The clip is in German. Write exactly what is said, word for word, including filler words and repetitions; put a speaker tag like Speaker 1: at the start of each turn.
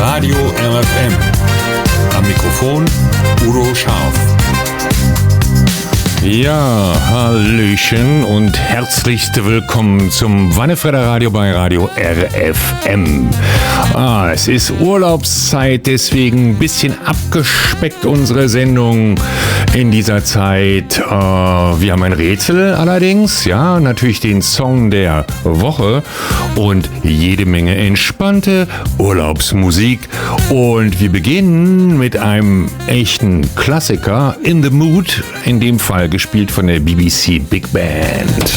Speaker 1: Radio R F M. Am Mikrofon Udo Scharf. Ja, hallöchen und herzlichst willkommen zum Wannefredder Radio bei Radio R F M. Ah, es ist Urlaubszeit, deswegen ein bisschen abgespeckt unsere Sendung in dieser Zeit. Äh, wir haben ein Rätsel allerdings, ja, natürlich den Song der Woche und jede Menge entspannte Urlaubsmusik. Und wir beginnen mit einem echten Klassiker, In the Mood, in dem Fall gespielt von der B B C Big Band.